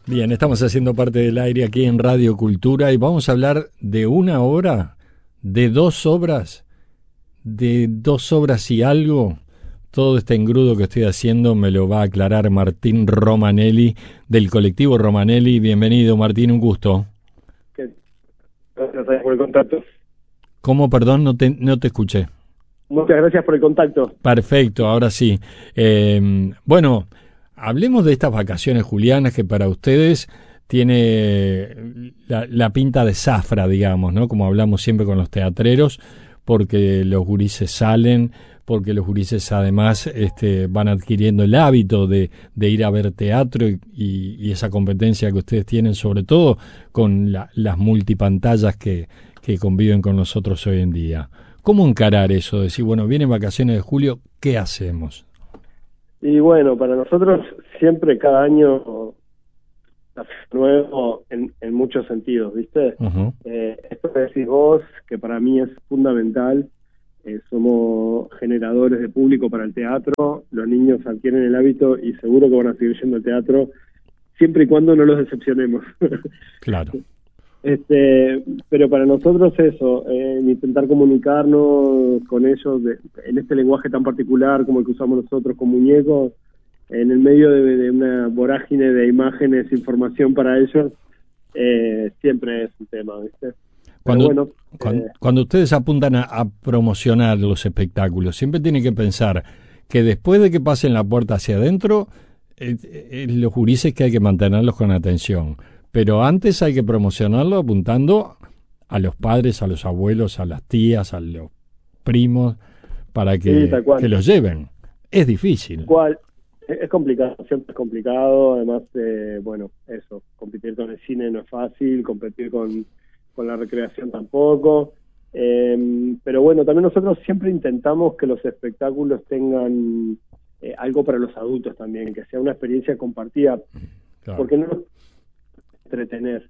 Bien, estamos haciendo parte del aire aquí en Radio Cultura y vamos a hablar de una obra, de dos obras y algo. Todo este engrudo que estoy haciendo me lo va a aclarar Martín Romanelli, del colectivo Romanelli. Bienvenido, Martín, un gusto. Gracias por el contacto. ¿Cómo, perdón? No te escuché. Muchas gracias por el contacto. Perfecto, ahora sí. Bueno, hablemos de estas vacaciones julianas que para ustedes tiene la pinta de zafra, digamos, ¿no? Como hablamos siempre con los teatreros, porque los gurises salen, porque los gurises además van adquiriendo el hábito de ir a ver teatro y esa competencia que ustedes tienen, sobre todo con las multipantallas que conviven con nosotros hoy en día. ¿Cómo encarar eso? Decir, bueno, vienen vacaciones de julio, ¿qué hacemos? Y bueno, para nosotros siempre cada año nuevo en muchos sentidos, ¿viste? Uh-huh. Esto que decís vos, que para mí es fundamental, somos generadores de público para el teatro, los niños adquieren el hábito y seguro que van a seguir yendo al teatro, siempre y cuando no los decepcionemos. Claro. Pero para nosotros eso, intentar comunicarnos con ellos en este lenguaje tan particular como el que usamos nosotros con muñecos, en el medio de una vorágine de imágenes, información para ellos, siempre es un tema, ¿viste? Cuando ustedes apuntan a promocionar los espectáculos, siempre tienen que pensar que después de que pasen la puerta hacia adentro, los gurises que hay que mantenerlos con atención. Pero antes hay que promocionarlo apuntando a los padres, a los abuelos, a las tías, a los primos, para que los lleven. Es difícil. Es complicado, siempre es complicado. Además, eso, competir con el cine no es fácil, competir con la recreación tampoco. Pero bueno, también nosotros siempre intentamos que los espectáculos tengan algo para los adultos también, que sea una experiencia compartida. Claro. Porque no entretener,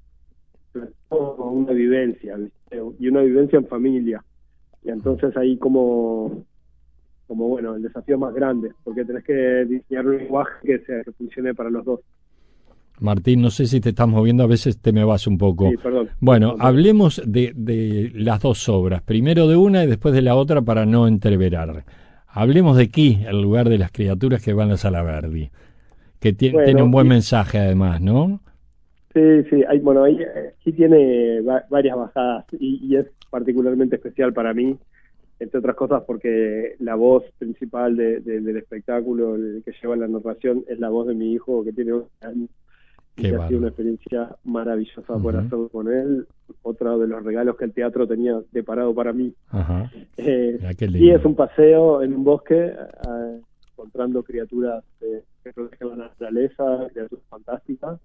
una vivencia, ¿viste? Y una vivencia en familia. Y entonces ahí como bueno, el desafío más grande, porque tenés que diseñar un lenguaje que funcione para los dos. Martín, no sé si te estás moviendo, a veces te me vas un poco. Sí, perdón. Bueno, hablemos de las dos obras, primero de una y después de la otra para no entreverar. Hablemos de Ki, el lugar de las criaturas que van a Sala Verdi, que tiene un buen mensaje además, ¿no? Sí, ahí sí tiene varias bajadas y es particularmente especial para mí, entre otras cosas porque la voz principal del espectáculo, el que lleva la narración, es la voz de mi hijo que tiene 11 años. Y ha sido una experiencia maravillosa poder hacerlo con él. Otro de los regalos que el teatro tenía preparado para mí. Ajá. Y es un paseo en un bosque, encontrando criaturas que protegen la naturaleza, criaturas fantásticas.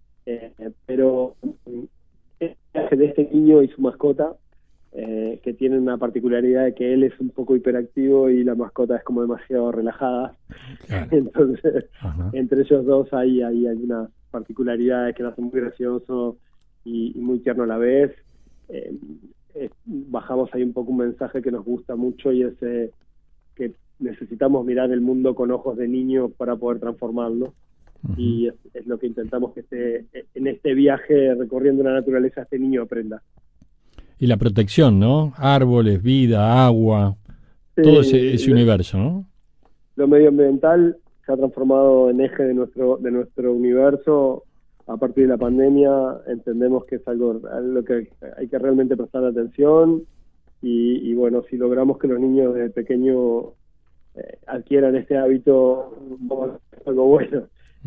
Pero el viaje de este niño y su mascota, que tienen una particularidad de que él es un poco hiperactivo y la mascota es como demasiado relajada. Claro. Entonces, entre ellos dos hay unas particularidades que lo hacen muy gracioso y muy tierno a la vez. Bajamos ahí un poco un mensaje que nos gusta mucho y es que necesitamos mirar el mundo con ojos de niño para poder transformarlo. Y es lo que intentamos que en este viaje recorriendo la naturaleza este niño aprenda. Y la protección, ¿no? Árboles, vida, agua, todo ese universo, ¿no? Lo medioambiental se ha transformado en eje de nuestro universo. A partir de la pandemia entendemos que es algo a lo que hay que realmente prestar atención y bueno, si logramos que los niños desde pequeños adquieran este hábito, vamos a hacer algo bueno.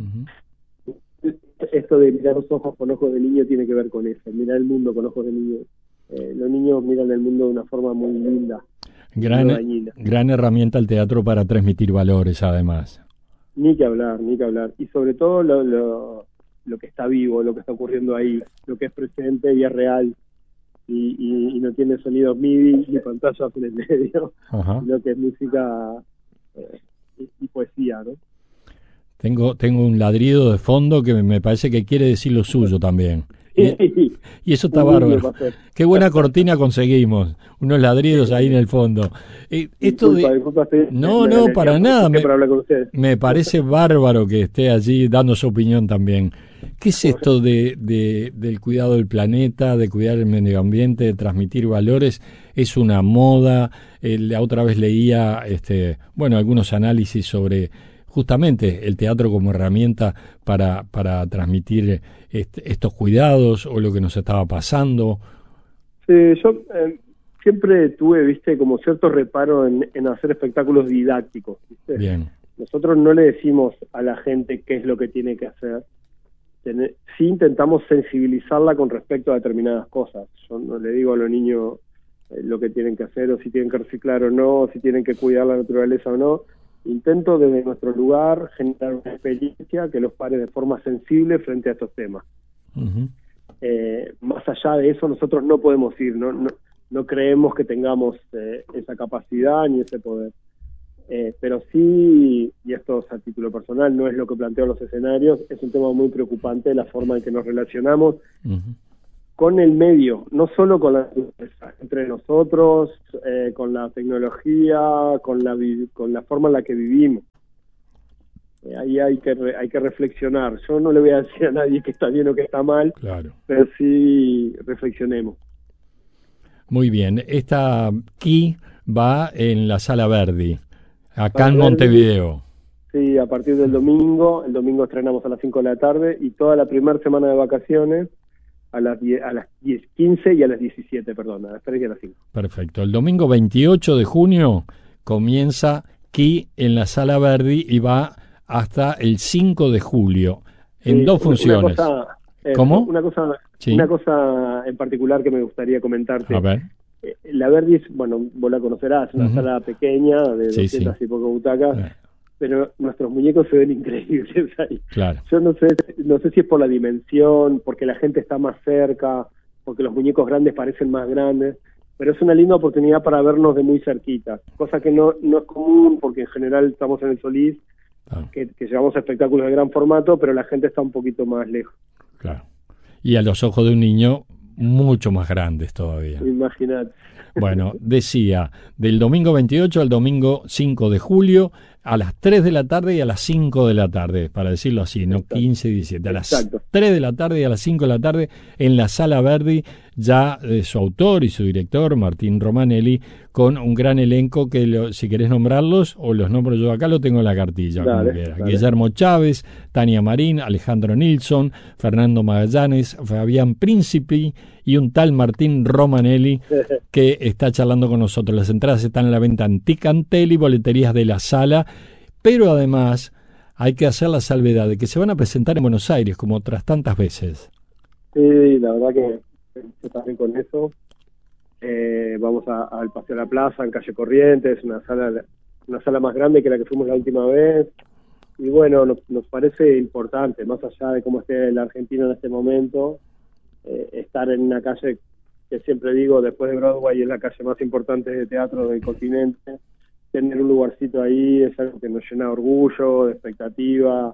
Esto de mirar los ojos con ojos de niño tiene que ver con eso, mirar el mundo con ojos de niño. Los niños miran el mundo de una forma muy linda. Gran herramienta el teatro para transmitir valores, además. Ni que hablar. Y sobre todo lo que está vivo, lo que está ocurriendo ahí, lo que es presente y es real. Y no tiene sonidos MIDI ni pantallas en el medio, sino que es música y poesía, ¿no? Tengo un ladrido de fondo que me parece que quiere decir lo suyo también. Y eso está bárbaro. Qué buena cortina conseguimos. Unos ladridos ahí en el fondo. Disculpa, no, para nada. Me parece bárbaro que esté allí dando su opinión también. ¿Qué es esto del cuidado del planeta, de cuidar el medio ambiente, de transmitir valores? ¿Es una moda? La otra vez leía algunos análisis sobre justamente el teatro como herramienta para transmitir estos cuidados o lo que nos estaba pasando. Sí, yo siempre tuve, viste, como cierto reparo en hacer espectáculos didácticos, ¿viste? Bien. Nosotros no le decimos a la gente qué es lo que tiene que hacer. Sí intentamos sensibilizarla con respecto a determinadas cosas. Yo no le digo a los niños lo que tienen que hacer, o si tienen que reciclar o no, o si tienen que cuidar la naturaleza o no. Intento desde nuestro lugar generar una experiencia que los pare de forma sensible frente a estos temas. Uh-huh. Más allá de eso nosotros no podemos ir, no creemos que tengamos esa capacidad ni ese poder. Pero sí, y esto es a título personal, no es lo que planteo en los escenarios, es un tema muy preocupante la forma en que nos relacionamos con el medio, no solo con la entre nosotros, con la tecnología, con la forma en la que vivimos. Ahí hay que reflexionar. Yo no le voy a decir a nadie que está bien o que está mal, claro, pero sí reflexionemos. Muy bien, esta Ki va en la Sala Verdi, acá Sala en Verdi, Montevideo. Sí, a partir del domingo. El domingo estrenamos a las 5 de la tarde y toda la primera semana de vacaciones a las 10:15 y a las 17, perdón, a las 3 y a las 5. Perfecto. El domingo 28 de junio comienza Ki en la Sala Verdi y va hasta el 5 de julio en dos funciones. ¿Cómo? Sí. Una cosa en particular que me gustaría comentarte. A ver. La Verdi, bueno, vos la conocerás, una sala pequeña de 200 y poco butacas, pero nuestros muñecos se ven increíbles ahí. Claro. Yo no sé si es por la dimensión, porque la gente está más cerca, porque los muñecos grandes parecen más grandes, pero es una linda oportunidad para vernos de muy cerquita, cosa que no es común, porque en general estamos en el Solís, que llevamos espectáculos de gran formato, pero la gente está un poquito más lejos. Claro. Y a los ojos de un niño mucho más grandes todavía. Imagínate. Bueno, decía, del domingo 28 al domingo 5 de julio, a las 3 de la tarde y a las 5 de la tarde, para decirlo así, no 15 y 17, a las 3 de la tarde y a las 5 de la tarde en la Sala Verdi, ya su autor y su director, Martín Romanelli, con un gran elenco que si querés nombrarlos, o los nombro yo acá, lo tengo en la cartilla, como quiera. Guillermo Chávez, Tania Marín, Alejandro Nilsson, Fernando Magallanes, Fabián Príncipe y un tal Martín Romanelli que está charlando con nosotros. Las entradas están a la venta en Ticantel y boleterías de la sala, pero además hay que hacer la salvedad de que se van a presentar en Buenos Aires como otras tantas veces. Sí, la verdad que yo también con eso. Vamos al Paseo de la Plaza, en calle Corrientes, una sala más grande que la que fuimos la última vez. Y bueno, nos parece importante, más allá de cómo esté la Argentina en este momento, estar en una calle que siempre digo, después de Broadway, es la calle más importante de teatro del continente. Tener un lugarcito ahí es algo que nos llena de orgullo, de expectativa,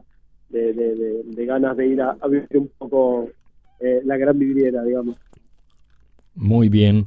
de ganas de ir a vivir un poco la gran vidriera, digamos. Muy bien.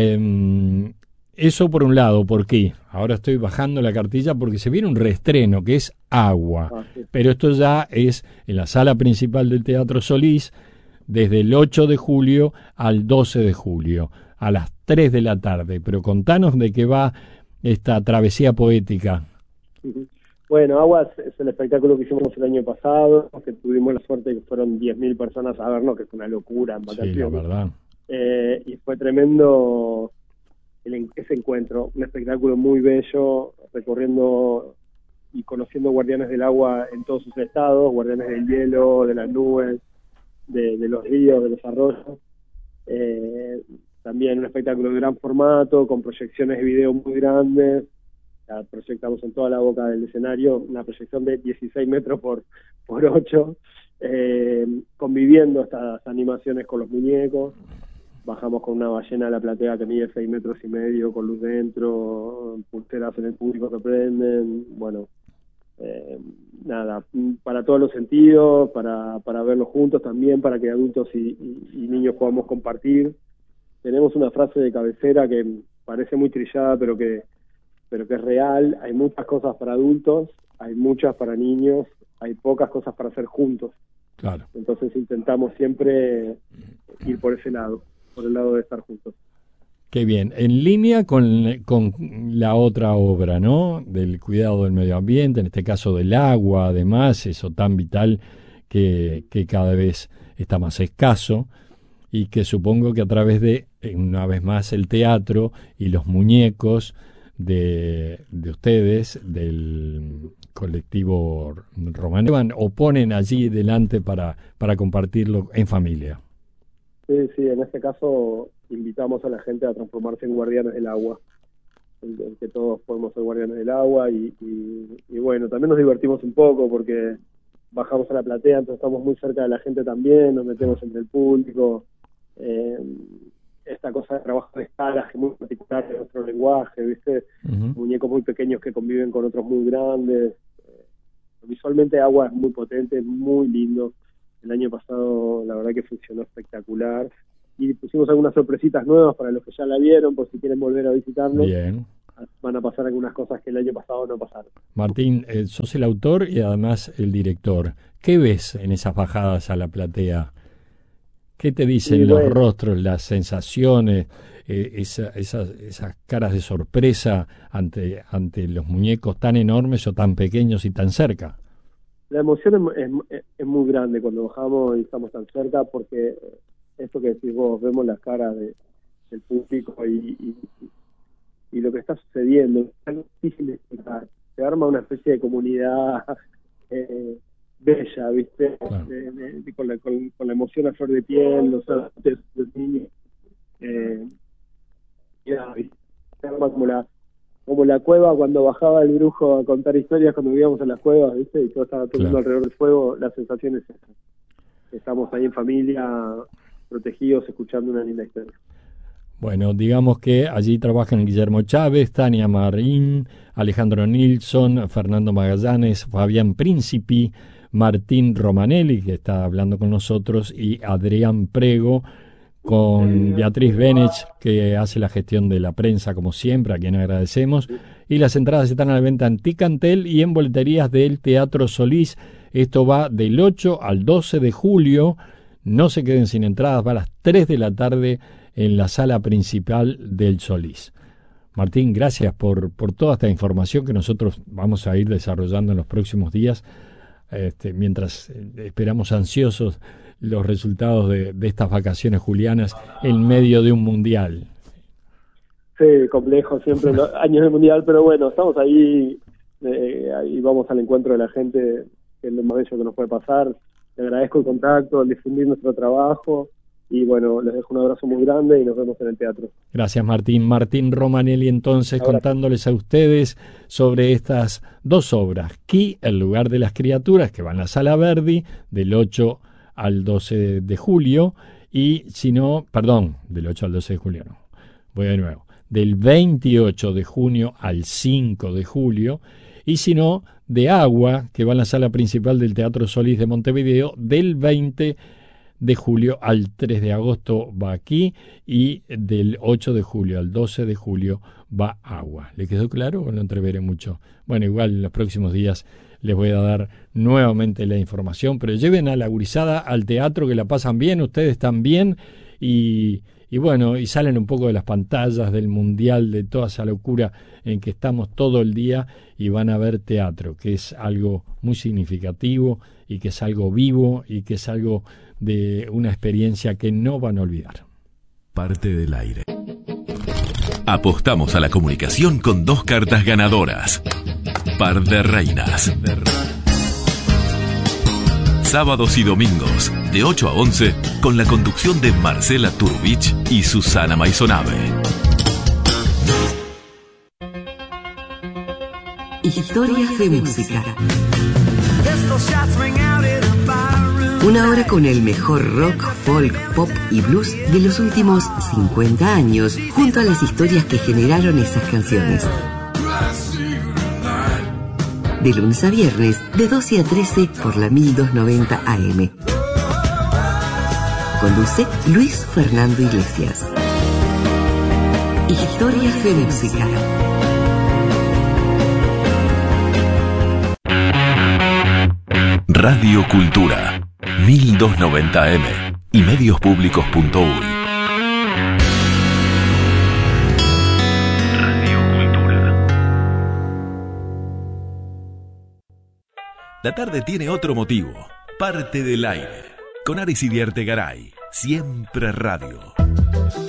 Eso por un lado, ¿por qué? Ahora estoy bajando la cartilla porque se viene un reestreno que es Agua, Sí. Pero esto ya es en la sala principal del Teatro Solís desde el 8 de julio al 12 de julio a las 3 de la tarde. Pero contanos de qué va esta travesía poética. Bueno, Agua es el espectáculo que hicimos el año pasado, que tuvimos la suerte de que fueron 10.000 personas a vernos, que es una locura en vacaciones. Sí, la verdad. Y fue tremendo ese encuentro, un espectáculo muy bello, recorriendo y conociendo guardianes del agua en todos sus estados, guardianes del hielo, de las nubes, de los ríos, de los arroyos. También un espectáculo de gran formato, con proyecciones de video muy grandes. La proyectamos en toda la boca del escenario, una proyección de 16 metros por 8, conviviendo estas animaciones con los muñecos. Bajamos con una ballena a la platea que mide 6,5 metros, con luz dentro, pulseras en el público que prenden, bueno, nada, para todos los sentidos, para verlos juntos también, para que adultos y niños podamos compartir. Tenemos una frase de cabecera que parece muy trillada, pero que es real. Hay muchas cosas para adultos, hay muchas para niños, hay pocas cosas para hacer juntos. Claro. Entonces intentamos siempre ir por ese lado, por el lado de estar juntos. Qué bien. En línea con la otra obra, ¿no? Del cuidado del medio ambiente, en este caso del agua, además, eso tan vital que cada vez está más escaso y que supongo que a través de, una vez más, el teatro y los muñecos de ustedes, del colectivo Romané, o ponen allí delante para compartirlo en familia. Sí, en este caso invitamos a la gente a transformarse en guardianes del agua, en que todos podemos ser guardianes del agua y bueno, también nos divertimos un poco porque bajamos a la platea, entonces estamos muy cerca de la gente también, nos metemos entre el público, esta cosa de trabajo de escalas que es muy particular de nuestro lenguaje, ¿viste? Uh-huh. Muñecos muy pequeños que conviven con otros muy grandes. Visualmente agua es muy potente, es muy lindo. El año pasado la verdad que funcionó espectacular y pusimos algunas sorpresitas nuevas para los que ya la vieron, por si quieren volver a visitarlo. Bien. Van a pasar algunas cosas que el año pasado no pasaron. Martín, sos el autor y además el director. ¿Qué ves en esas bajadas a la platea? ¿Qué te dicen los rostros, las sensaciones, esas caras de sorpresa ante los muñecos tan enormes o tan pequeños y tan cerca? La emoción es muy grande cuando bajamos y estamos tan cerca, porque esto que decís vos, vemos las caras del público y lo que está sucediendo, es tan difícil de explicar. Se arma una especie de comunidad bella, ¿viste? Claro. Con la emoción a flor de piel, los artes, los niños. Se arma como la cueva cuando bajaba el brujo a contar historias cuando vivíamos en las cuevas, ¿viste? Y todo estaba todo el mundo alrededor del fuego. La sensación es esa. Estamos ahí en familia, protegidos, escuchando una linda historia. Bueno, digamos que allí trabajan Guillermo Chávez, Tania Marín, Alejandro Nilsson, Fernando Magallanes, Fabián Príncipi, Martín Romanelli, que está hablando con nosotros, y Adrián Prego, con Beatriz Benech, que hace la gestión de la prensa, como siempre, a quien agradecemos. Y las entradas están a la venta en Ticantel y en boleterías del Teatro Solís. Esto va del 8 al 12 de julio. No se queden sin entradas, va a las 3 de la tarde en la sala principal del Solís. Martín, gracias por toda esta información que nosotros vamos a ir desarrollando en los próximos días, mientras esperamos ansiosos los resultados de estas vacaciones julianas en medio de un mundial. Sí, complejo siempre los años del mundial, pero bueno, estamos ahí y vamos al encuentro de la gente, que es lo más bello que nos puede pasar. Te agradezco el contacto, el difundir nuestro trabajo. Y bueno, les dejo un abrazo muy grande y nos vemos en el teatro. Gracias, Martín. Martín Romanelli, entonces, contándoles a ustedes sobre estas dos obras. Qui, el lugar de las criaturas, que va en la Sala Verdi, del 8 al 12 de julio. Y si no, perdón, del 8 al 12 de julio no. Voy de nuevo. Del 28 de junio al 5 de julio. Y si no, de Agua, que va en la sala principal del Teatro Solís de Montevideo, del 20 de julio al 3 de agosto va aquí, y del 8 de julio al 12 de julio va Agua. ¿Le quedó claro o lo entreveré mucho? Bueno, igual en los próximos días les voy a dar nuevamente la información, pero lleven a la gurizada al teatro, que la pasan bien, ustedes también, y bueno, y salen un poco de las pantallas del mundial, de toda esa locura en que estamos todo el día, y van a ver teatro, que es algo muy significativo y que es algo vivo y que es algo de una experiencia que no van a olvidar. Parte del aire. Apostamos a la comunicación con dos cartas ganadoras. Par de reinas. Sábados y domingos, de 8 a 11, con la conducción de Marcela Turbich y Susana Maisonave. Historias de música. Una hora con el mejor rock, folk, pop y blues de los últimos 50 años, junto a las historias que generaron esas canciones. De lunes a viernes, de 12 a 13 por la 1290 AM. Conduce Luis Fernando Iglesias. Historias de música. Radio Cultura 1290 AM y mediospublicos.uy. La tarde tiene otro motivo. Parte del aire. Con Aris Iriarte Garay. Siempre radio.